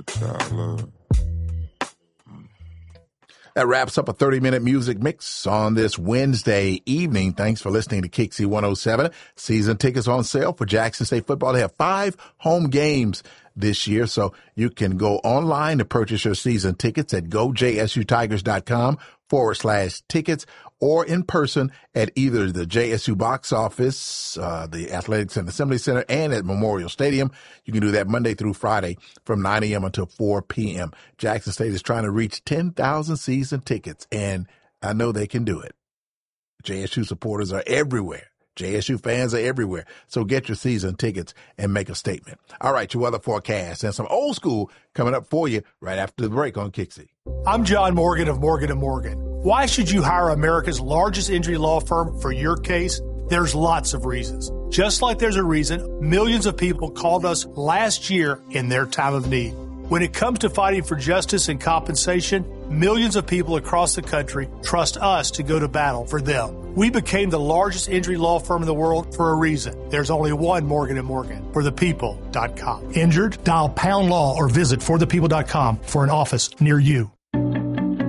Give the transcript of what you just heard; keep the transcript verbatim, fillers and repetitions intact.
a child love. That wraps up a thirty-minute music mix on this Wednesday evening. Thanks for listening to K C one oh seven. Season tickets on sale for Jackson State football. They have five home games this year, so you can go online to purchase your season tickets at gojsutigers.com forward slash tickets or in person at either the J S U box office, uh, the Athletics and Assembly Center, and at Memorial Stadium. You can do that Monday through Friday from nine a.m. until four p.m. Jackson State is trying to reach ten thousand season tickets, and I know they can do it. J S U supporters are everywhere. J S U fans are everywhere. So get your season tickets and make a statement. All right, your weather forecast and some old school coming up for you right after the break on K C. I'm John Morgan of Morgan and Morgan. Why should you hire America's largest injury law firm for your case? There's lots of reasons. Just like there's a reason millions of people called us last year in their time of need. When it comes to fighting for justice and compensation, millions of people across the country trust us to go to battle for them. We became the largest injury law firm in the world for a reason. There's only one Morgan and Morgan, for the people dot com. Injured? Dial pound law or visit for the people dot com for an office near you.